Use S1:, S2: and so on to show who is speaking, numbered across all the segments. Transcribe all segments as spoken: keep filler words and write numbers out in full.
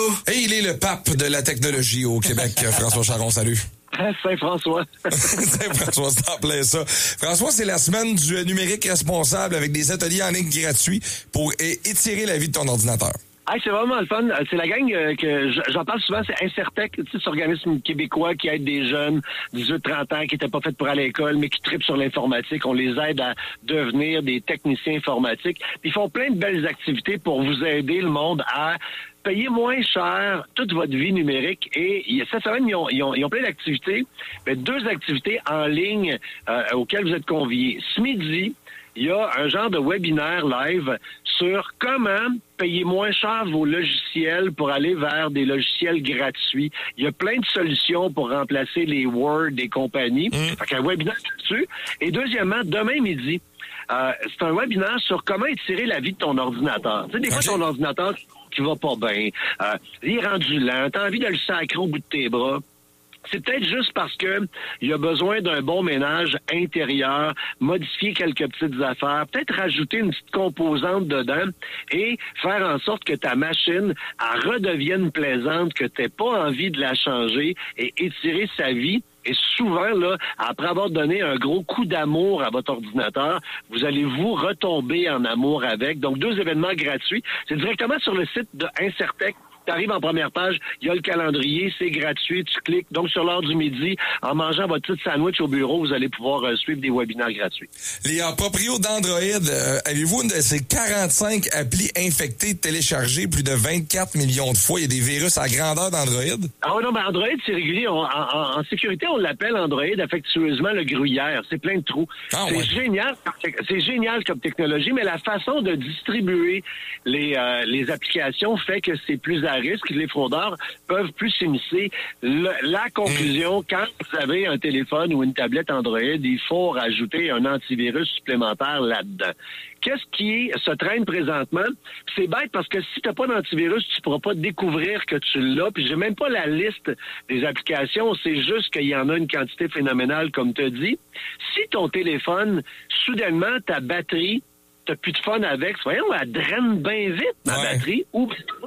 S1: Et il est le pape de la technologie au Québec. François Charon, salut.
S2: Saint-François.
S1: Saint-François, c'est en plein ça. François, c'est la semaine du numérique responsable avec des ateliers en ligne gratuits pour é- étirer la vie de ton ordinateur.
S2: Hey, c'est vraiment le fun. C'est la gang euh, que j'en parle souvent, c'est Incertec, tu sais, cet organisme québécois qui aide des jeunes, dix-huit trente ans, qui n'étaient pas faits pour aller à l'école, mais qui tripent sur l'informatique. On les aide à devenir des techniciens informatiques. Puis ils font plein de belles activités pour vous aider, le monde, à payer moins cher toute votre vie numérique. Et cette semaine, ils ont, ils ont, ils ont plein d'activités, mais deux activités en ligne euh, auxquelles vous êtes conviés. Ce midi, il y a un genre de webinaire live sur comment payer moins cher vos logiciels pour aller vers des logiciels gratuits. Il y a plein de solutions pour remplacer les Word et compagnie. Mmh. Fait qu'un webinaire là-dessus. Et deuxièmement, demain midi, euh, c'est un webinaire sur comment étirer la vie de ton ordinateur. Tu sais, des fois, ton ordinateur qui va pas bien, euh, il est rendu lent, t'as envie de le sacrer au bout de tes bras. C'est peut-être juste parce que il a besoin d'un bon ménage intérieur, modifier quelques petites affaires, peut-être rajouter une petite composante dedans et faire en sorte que ta machine elle redevienne plaisante, que tu n'aies pas envie de la changer et étirer sa vie. Et souvent, là, après avoir donné un gros coup d'amour à votre ordinateur, vous allez vous retomber en amour avec. Donc, deux événements gratuits. C'est directement sur le site de Incertec. Tu arrives en première page, il y a le calendrier, c'est gratuit, tu cliques. Donc, sur l'heure du midi, en mangeant votre petit sandwich au bureau, vous allez pouvoir euh, suivre des webinaires gratuits.
S1: Les euh, proprios d'Android, euh, avez-vous une de ces quarante-cinq applis infectées téléchargées plus de vingt-quatre millions de fois? Il y a des virus à grandeur d'Android?
S2: Ah non, mais Android, c'est régulier. On, en, en sécurité, on l'appelle Android affectueusement le gruyère. C'est plein de trous. Ah, c'est ouais. génial. C'est génial comme technologie, mais la façon de distribuer les, euh, les applications fait que c'est plus à risque. Les fraudeurs peuvent plus s'immiscer. Le, la conclusion, mmh. quand vous avez un téléphone ou une tablette Android, il faut rajouter un antivirus supplémentaire là-dedans. Qu'est-ce qui se traîne présentement? C'est bête parce que si tu n'as pas d'antivirus, tu ne pourras pas découvrir que tu l'as. Puis j'ai même pas la liste des applications. C'est juste qu'il y en a une quantité phénoménale, comme tu as dit. Si ton téléphone, soudainement, ta batterie, tu n'as plus de fun avec, voyons, elle draine bien vite, ma ouais. batterie, ou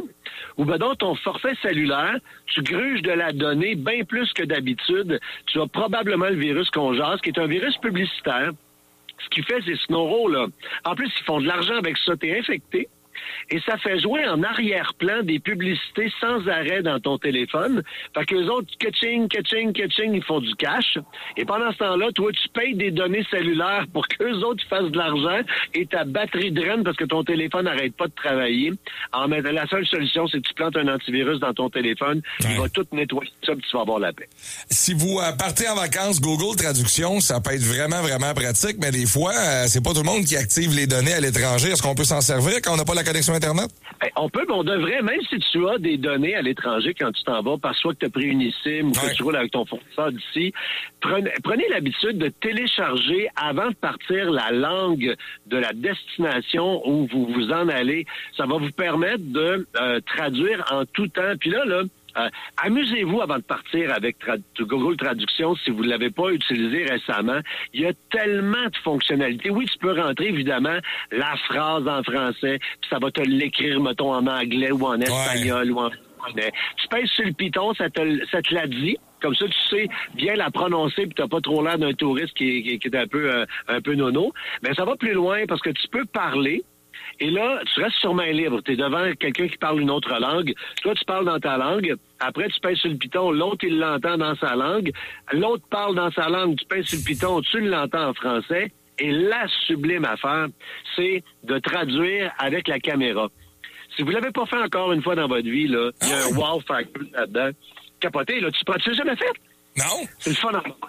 S2: ou ben donc ton forfait cellulaire, tu gruges de la donnée bien plus que d'habitude. Tu as probablement le virus qu'on jase, qui est un virus publicitaire. Ce qu'il fait, c'est Snoro, là. En plus, ils font de l'argent avec ça. T'es infecté. Et ça fait jouer en arrière-plan des publicités sans arrêt dans ton téléphone. Fait qu'eux autres, catching, catching, catching, ils font du cash. Et pendant ce temps-là, toi, tu payes des données cellulaires pour qu'eux autres fassent de l'argent et ta batterie draine parce que ton téléphone n'arrête pas de travailler. En mettant, la seule solution, c'est que tu plantes un antivirus dans ton téléphone. Ouais. Il va tout nettoyer ça et tu vas avoir la paix.
S1: Si vous euh, partez en vacances, Google Traduction, ça peut être vraiment, vraiment pratique, mais des fois, euh, c'est pas tout le monde qui active les données à l'étranger. Est-ce qu'on peut s'en servir quand on n'a pas la connexion Internet?
S2: Ben, on peut, mais on devrait, même si tu as des données à l'étranger quand tu t'en vas, parce soit que tu as pris une eSIM ou ouais. que tu roules avec ton fournisseur d'ici, prenez, prenez l'habitude de télécharger avant de partir la langue de la destination où vous vous en allez. Ça va vous permettre de euh, traduire en tout temps. Puis là, là, Euh, amusez-vous avant de partir avec tra- Google Traduction si vous ne l'avez pas utilisé récemment. Il y a tellement de fonctionnalités. Oui, tu peux rentrer, évidemment, la phrase en français, puis ça va te l'écrire, mettons, en anglais ou en espagnol ouais. ou en français. Tu pèses sur le piton, ça te, ça te l'a dit. Comme ça, tu sais bien la prononcer puis t'as pas trop l'air d'un touriste qui, qui, qui est un peu, euh, un peu nono. Mais ça va plus loin parce que tu peux parler. Et là, tu restes sur main libre. Tu es devant quelqu'un qui parle une autre langue. Toi, tu parles dans ta langue. Après, tu pèses sur le piton. L'autre, il l'entend dans sa langue. L'autre parle dans sa langue. Tu pèses sur le piton. Tu l'entends en français. Et la sublime affaire, c'est de traduire avec la caméra. Si vous l'avez pas fait encore une fois dans votre vie, là, il y a un wow factor là-dedans. Capoté, là. Tu ne l'as jamais fait?
S1: Non.
S2: C'est le fun.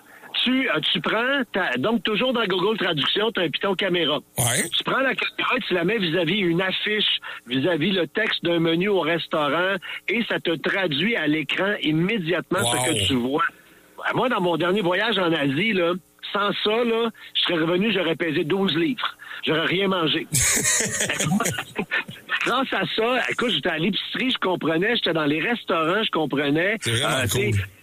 S2: Tu, tu prends, ta, donc toujours dans Google Traduction, tu as un piton caméra.
S1: Ouais.
S2: Tu prends la caméra et tu la mets vis-à-vis une affiche, vis-à-vis le texte d'un menu au restaurant et ça te traduit à l'écran immédiatement wow. ce que tu vois. Moi, dans mon dernier voyage en Asie, là, sans ça, là, je serais revenu, j'aurais pesé douze livres. J'aurais rien mangé. Grâce à ça, écoute, j'étais à l'épicerie, je comprenais, j'étais dans les restaurants, je comprenais.
S1: C'est vraiment
S2: euh,
S1: cool.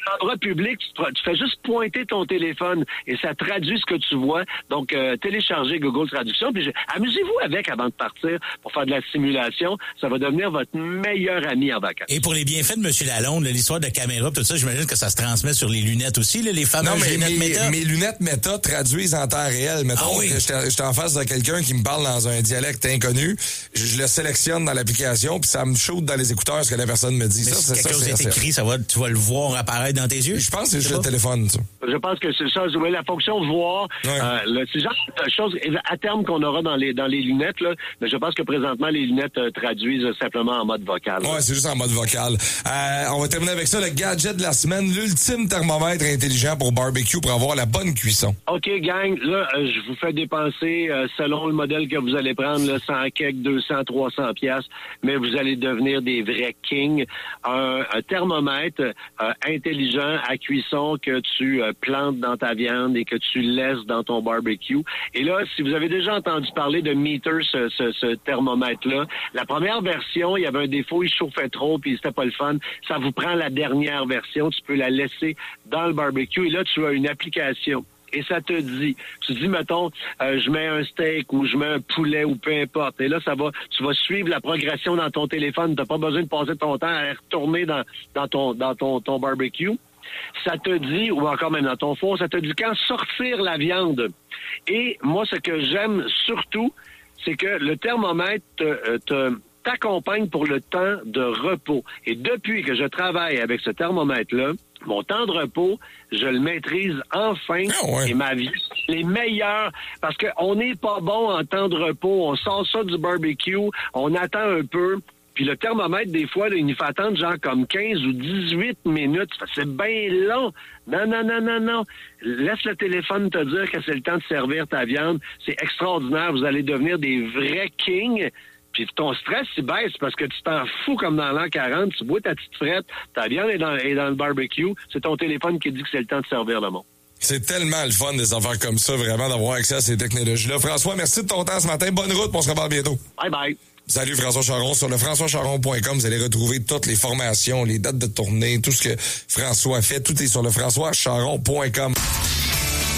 S2: endroit public, tu, tu fais juste pointer ton téléphone et ça traduit ce que tu vois. Donc, euh, téléchargez Google Traduction. Puis, je, amusez-vous avec avant de partir pour faire de la simulation. Ça va devenir votre meilleur ami en vacances.
S3: Et pour les bienfaits de M. Lalonde, l'histoire de caméra, tout ça, j'imagine que ça se transmet sur les lunettes aussi, là, les fameuses
S1: non, mais
S3: lunettes
S1: mes,
S3: Meta.
S1: mes lunettes Meta traduisent en temps réel. Mettons
S3: ah oui.
S1: que j'étais, j'étais en face de quelqu'un qui me parle dans un dialecte inconnu. Je, je le sélectionne dans l'application, puis ça me shoot dans les écouteurs ce que la personne me dit.
S3: Mais
S1: ça,
S3: si
S1: c'est
S3: quelque
S1: ça,
S3: chose
S1: c'est
S3: est écrit, ça va, tu vas le voir apparaître dans tes yeux?
S1: Je pense que c'est juste le téléphone, ça.
S2: Je pense que c'est ça. Oui, la fonction voir,
S1: ouais.
S2: euh, le, c'est genre de choses à terme qu'on aura dans les dans les lunettes, là. Mais je pense que présentement, les lunettes euh, traduisent simplement en mode vocal.
S1: Ouais, c'est juste en mode vocal. Euh, on va terminer avec ça, le gadget de la semaine, l'ultime thermomètre intelligent pour barbecue pour avoir la bonne cuisson.
S2: OK, gang, là, euh, je vous fais dépenser, euh, selon le modèle que vous allez prendre, là, cent quelques, deux cents, trois cents piastres, mais vous allez devenir des vrais kings. Un, un thermomètre euh, intelligent à cuisson que tu euh, plantes dans ta viande et que tu laisses dans ton barbecue. Et là, si vous avez déjà entendu parler de Meter, ce, ce, ce thermomètre-là, la première version, il y avait un défaut, il chauffait trop, puis c'était pas le fun. Ça vous prend la dernière version, tu peux la laisser dans le barbecue, et là, tu as une application. Et ça te dit, tu dis, mettons, euh, je mets un steak ou je mets un poulet ou peu importe. Et là, ça va, tu vas suivre la progression dans ton téléphone. T'as pas besoin de passer ton temps à retourner dans, dans ton, dans ton, ton barbecue. Ça te dit, ou encore même dans ton four, ça te dit quand sortir la viande. Et moi, ce que j'aime surtout, c'est que le thermomètre te, te t'accompagne pour le temps de repos. Et depuis que je travaille avec ce thermomètre-là, mon temps de repos, je le maîtrise enfin.
S1: Ah ouais.
S2: Et ma vie, les meilleurs, parce qu'on n'est pas bon en temps de repos. On sort ça du barbecue, on attend un peu. Puis le thermomètre, des fois, là, il nous fait attendre genre comme quinze ou dix-huit minutes. C'est bien long. Non, non, non, non, non. Laisse le téléphone te dire que c'est le temps de servir ta viande. C'est extraordinaire. Vous allez devenir des vrais kings. Puis ton stress, il baisse parce que tu t'en fous comme dans l'an quarante. Tu bois ta petite frette, ta viande est dans, est dans le barbecue. C'est ton téléphone qui dit que c'est le temps de servir le monde.
S1: C'est tellement le fun des affaires comme ça, vraiment, d'avoir accès à ces technologies-là. François, merci de ton temps ce matin. Bonne route, on se reparle bientôt.
S2: Bye bye.
S1: Salut François Charon. Sur le françois charon point com, vous allez retrouver toutes les formations, les dates de tournée, tout ce que François fait. Tout est sur le françois charon point com.